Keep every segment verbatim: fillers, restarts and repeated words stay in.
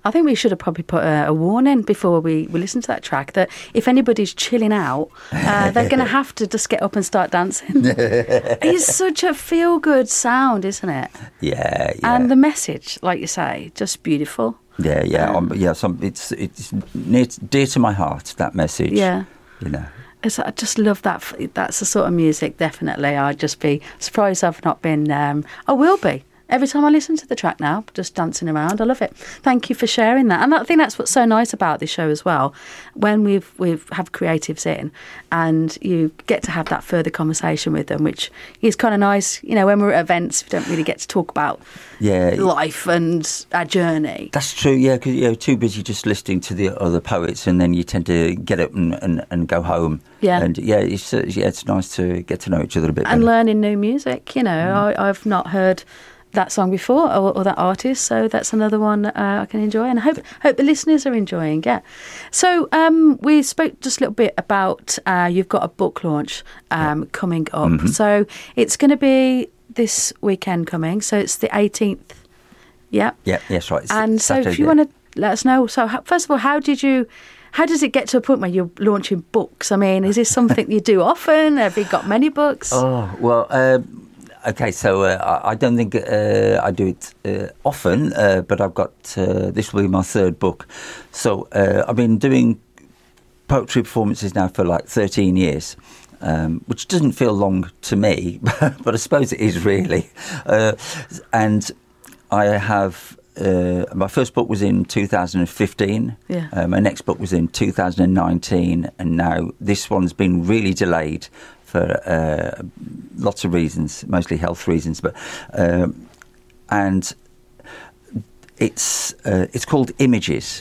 I think we should have probably put a, a warning before we, we listen to that track that if anybody's chilling out, uh, they're going to have to just get up and start dancing. It's such a feel-good sound, isn't it? Yeah, yeah. And the message, like you say, just beautiful. Yeah, yeah, um, yeah. Some, it's it's near, dear to my heart, that message. Yeah, you know. It's, I just love that. That's the sort of music. Definitely, I'd just be surprised I've not been. Um, I will be. Every time I listen to the track now, just dancing around. I love it. Thank you for sharing that. And I think that's what's so nice about this show as well. When we've we've have creatives in and you get to have that further conversation with them, which is kind of nice. You know, when we're at events, we don't really get to talk about yeah, life and our journey. That's true, yeah, because you're too busy just listening to the other poets and then you tend to get up and, and, and go home. Yeah. And yeah, it's, uh, yeah, it's nice to get to know each other a bit better. And learning new music, you know. Mm. I, I've not heard that song before or, or that artist, so that's another one uh, I can enjoy, and I hope hope the listeners are enjoying. Yeah. So um, we spoke just a little bit about uh, you've got a book launch um, yeah. coming up. Mm-hmm. So it's going to be this weekend coming. So it's the eighteenth. Yeah. Yeah. Yes, right. It's and Saturday, so if you yeah. want to let us know. So how, first of all, how did you? How does it get to a point where you're launching books? I mean, is this something you do often? Have you got many books? Oh well. Uh, Okay, so uh, I don't think uh, I do it uh, often, uh, but I've got, uh, this will be my third book. So uh, I've been doing poetry performances now for like thirteen years, um, which doesn't feel long to me, but I suppose it is really. Uh, and I have, uh, my first book was in two thousand fifteen, yeah. uh, my next book was in two thousand nineteen, and now this one's been really delayed for uh, lots of reasons, mostly health reasons, but um, and it's uh, it's called Images,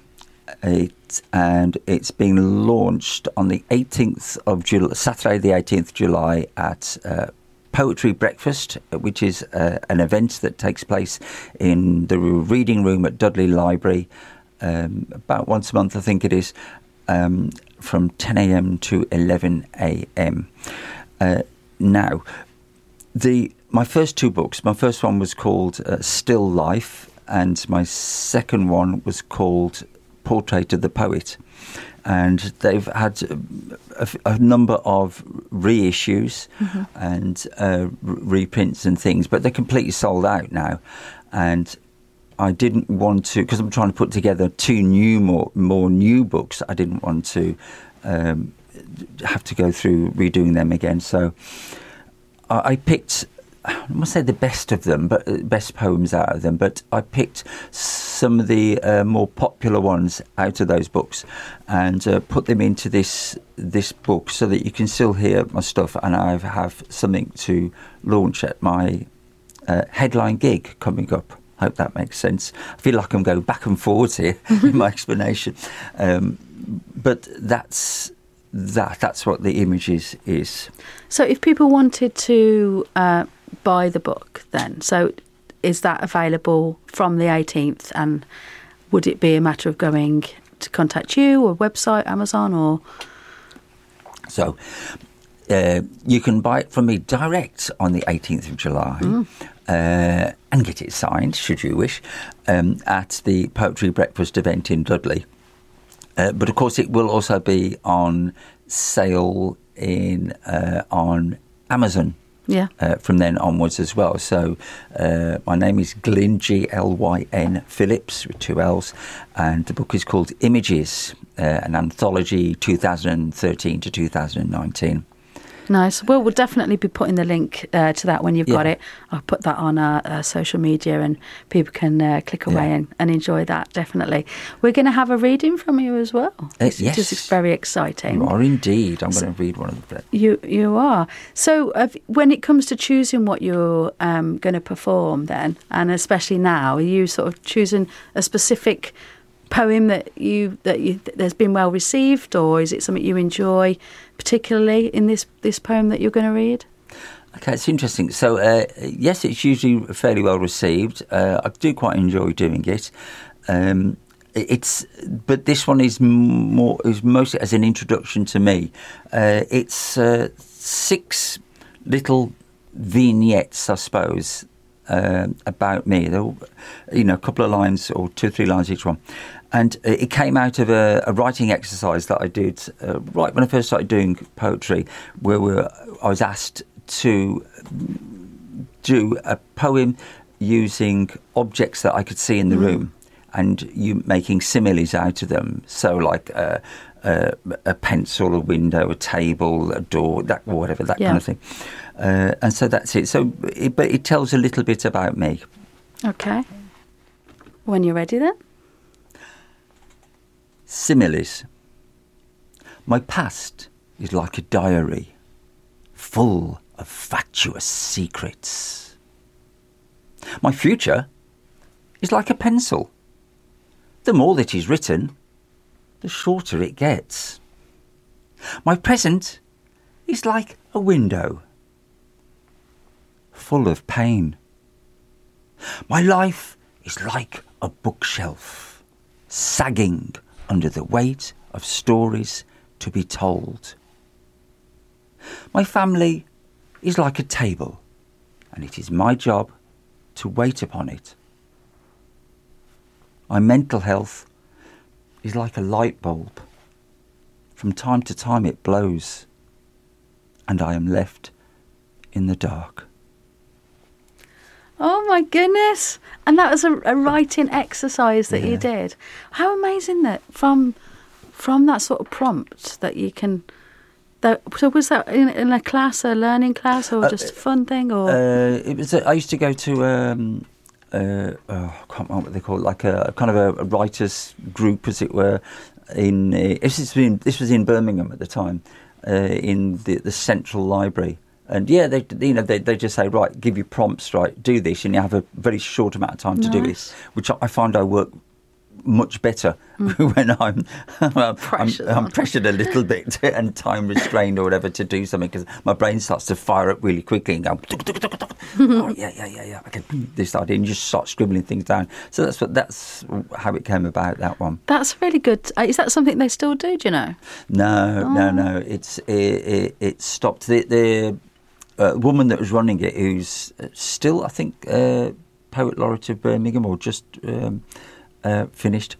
it, and it's being launched on the eighteenth of July, Saturday, the eighteenth of July at uh, Poetry Breakfast, which is uh, an event that takes place in the reading room at Dudley Library, um, about once a month, I think it is. Um, from ten a.m. to eleven a.m. Uh, now, the my first two books, my first one was called uh, Still Life, and my second one was called Portrait of the Poet. And they've had a, a number of reissues mm-hmm. and uh, reprints and things, but they're completely sold out now. And I didn't want to, because I'm trying to put together two new, more, more new books. I didn't want to um, have to go through redoing them again. So I, I picked, I must say the best of them, but best poems out of them. But I picked some of the uh, more popular ones out of those books and uh, put them into this this book so that you can still hear my stuff. And I have something to launch at my uh, headline gig coming up. I hope that makes sense. I feel like I'm going back and forwards here in my explanation. Um, but that's that. That's what the Images is. So if people wanted to uh, buy the book then, so is that available from the eighteenth? And would it be a matter of going to contact you or website, Amazon or? So uh, you can buy it from me direct on the eighteenth of July. Mm. Uh, and get it signed, should you wish, um, at the Poetry Breakfast event in Dudley. Uh, but of course, it will also be on sale in uh, on Amazon. Yeah. Uh, from then onwards as well. So uh, my name is Glyn, G L Y N Phillips with two L's, and the book is called Images, uh, an anthology, two thousand thirteen to two thousand nineteen. Nice. Well, we'll definitely be putting the link uh, to that when you've yeah. got it. I'll put that on our uh, social media and people can uh, click away yeah. and, and enjoy that, definitely. We're going to have a reading from you as well. Uh, It's yes. just very exciting. You are indeed. I'm so, going to read one of the... You you are. So uh, when it comes to choosing what you're um, going to perform then, and especially now, are you sort of choosing a specific poem that you that you that's been well received, or is it something you enjoy particularly in this this poem that you're going to read? Okay, it's interesting. So uh, yes, it's usually fairly well received. Uh, I do quite enjoy doing it. Um, it's but this one is more is mostly as an introduction to me. Uh, it's uh, six little vignettes, I suppose, uh, about me. They're all, you know, a couple of lines or two or three lines each one. And it came out of a, a writing exercise that I did uh, right when I first started doing poetry, where we were, I was asked to do a poem using objects that I could see in the mm. room, and you making similes out of them. So like a, a, a pencil, a window, a table, a door, that whatever, that yeah. kind of thing. Uh, and so that's it. So, it, but it tells a little bit about me. Okay. When you're ready then. Similes. My past is like a diary, full of fatuous secrets. My future is like a pencil. The more that is written, the shorter it gets. My present is like a window, full of pain. My life is like a bookshelf, sagging under the weight of stories to be told. My family is like a table, and it is my job to wait upon it. My mental health is like a light bulb. From time to time it blows, and I am left in the dark. Oh my goodness. And that was a, a writing exercise that yeah. you did. How amazing that from from that sort of prompt that you can... That, so was that in, in a class, a learning class, or just a fun thing? Or uh, it was. A, I used to go to... Um, uh, oh, I can't remember what they call it, like a kind of a, a writers group, as it were. In uh, this, was in, this was in Birmingham at the time, uh, in the, the Central Library. And yeah, they you know they they just say, right, give you prompts, right, do this, and you have a very short amount of time to nice. do it, which I find I work much better mm. when I'm I'm, I'm, I'm pressured a little bit and time restrained or whatever to do something, because my brain starts to fire up really quickly and go, oh, yeah, yeah, yeah, yeah, okay, this idea, and you just start scribbling things down. So that's what that's how it came about, that one. That's really good. Is that something they still do? Do you know? No, oh. no, no. It's it, it, it stopped. The, the uh, woman that was running it, who's still, I think, uh, Poet Laureate of Birmingham, or just. Um, Uh, finished,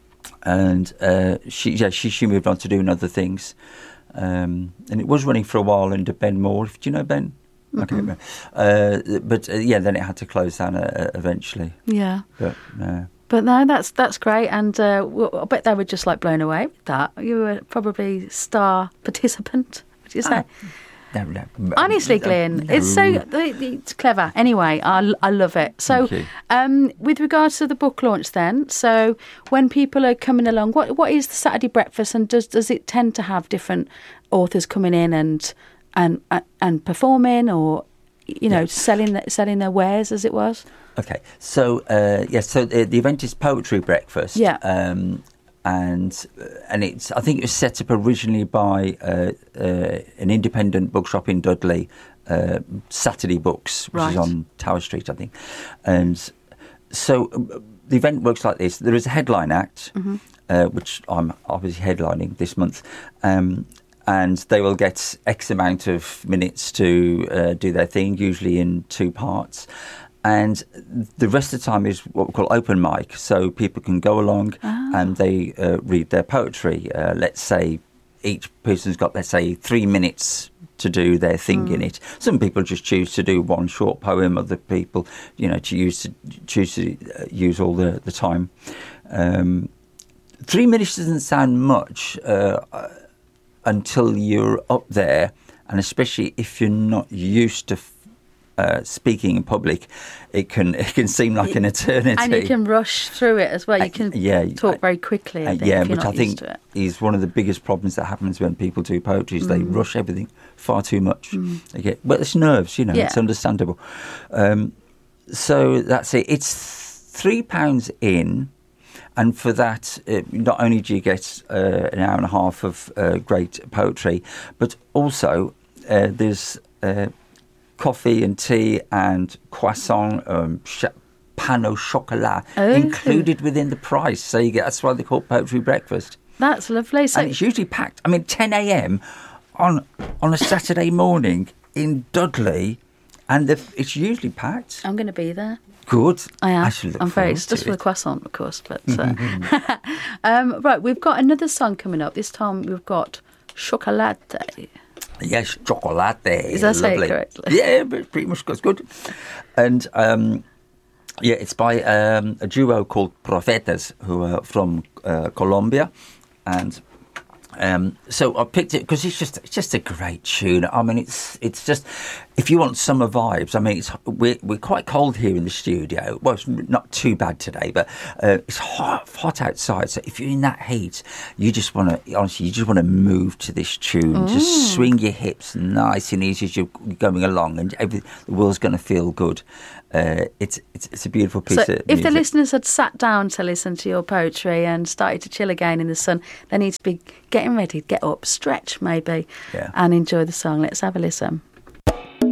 and uh, she yeah she she moved on to doing other things, um, and it was running for a while under Ben Moore. Do you know Ben? Mm-hmm. I can't remember. Uh, but uh, yeah, then it had to close down uh, eventually. Yeah, but uh, but no, that's that's great, and uh, I bet they were just like blown away with that. You were probably star participant. What do you say? Uh, No, no. Honestly, Glyn, no. it's so it's clever. Anyway, I, I love it. So, um, with regards to the book launch, then, so when people are coming along, what what is the Saturday breakfast, and does does it tend to have different authors coming in and and and performing, or you know, yeah. selling selling their wares, as it was? Okay, so uh, yes, yeah, so the, the event is Poetry Breakfast. Yeah. Um, And and it's I think it was set up originally by uh, uh, an independent bookshop in Dudley, uh, Saturday Books, which right. is on Tower Street, I think. And so uh, the event works like this: there is a headline act, mm-hmm. uh, which I'm obviously headlining this month, um, and they will get X amount of minutes to uh, do their thing, usually in two parts. And the rest of the time is what we call open mic, so people can go along oh. and they uh, read their poetry. Uh, let's say each person's got, let's say, three minutes to do their thing mm. in it. Some people just choose to do one short poem. Other people, you know, to use to choose to use all the the time. Um, three minutes doesn't sound much uh, until you're up there, and especially if you're not used to. Uh, speaking in public, it can it can seem like an eternity, and you can rush through it as well. You can uh, yeah, talk very quickly. I uh, think, yeah, if you're which not I think used to it. is one of the biggest problems that happens when people do poetry. Is mm. they rush everything far too much. Mm. They get, well, it's nerves, you know. Yeah. It's understandable. Um, so that's it. It's three pounds in. And for that, uh, not only do you get uh, an hour and a half of uh, great poetry, but also uh, there's uh, coffee and tea and croissant, um, ch- pain au chocolat oh. included within the price. So you get that's why they call it Poetry Breakfast. That's lovely. So and it's usually packed. I mean, ten a.m. on on a Saturday morning in Dudley. and the, it's usually packed. I'm going to be there. Good. I am. I should look I'm very. forward It's just to for the it. croissant, of course. But uh, um, right, we've got another song coming up. This time we've got Chocolate. Yes, chocolate. Is that say it Lovely. correctly? Yeah, but pretty much that's good. And um, yeah, it's by um, a duo called Profetas, who are from uh, Colombia, and. Um, so I picked it because it's just it's just a great tune. I mean, it's it's just if you want summer vibes. I mean, it's we're we're quite cold here in the studio. Well, it's not too bad today, but uh, it's hot hot outside. So if you're in that heat, you just want to honestly, you just want to move to this tune. Mm. Just swing your hips nice and easy as you're going along, and every, the world's going to feel good. Uh, it's, it's it's a beautiful piece so of if music. the listeners had sat down to listen to your poetry and started to chill again in the sun, they need to be getting ready, get up, stretch maybe, Yeah. and enjoy the song. Let's have a listen.